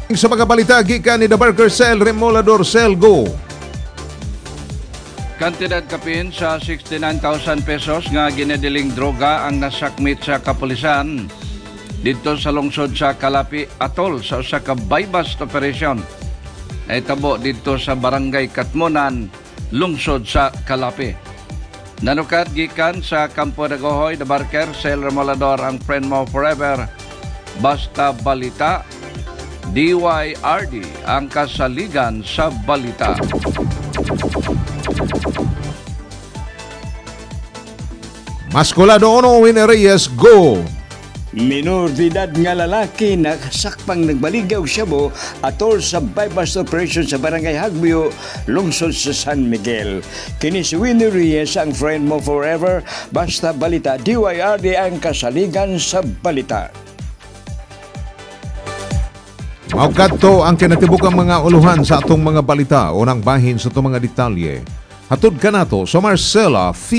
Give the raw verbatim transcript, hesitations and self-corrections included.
Sa mga balita, gikan ni The Barker Cell, Remolador Cell, go! Kantidad kapin sa sixty-nine thousand pesos nga ginadiling droga ang nasakmit sa kapulisan dito sa lungsod sa Calapi Atol sa usa ka buy-bust operation. Ay tabo dito sa Barangay Katmunan, lungsod sa Calapi. Nanukat gikan sa Campo de Gohoy, The Barker Cell, Remolador ang Friend Mo Forever. Basta balita, D Y R D ang kasaligan sa balita. Maskulado Ono Winnie Reyes, go! Minor de edad nga lalaki nakasakpang nagbaligaw Shabu atol sa bypass operation sa Barangay Hagbio, lungsod sa San Miguel. Kini si Winnie Reyes ang Friend Mo Forever. Basta balita, D Y R D ang kasaligan sa balita. Maugkadto ang kinatibukang mga uluhan sa atong mga balita o nang bahin sa itong mga detalye. Hatod ka nato sa Marcela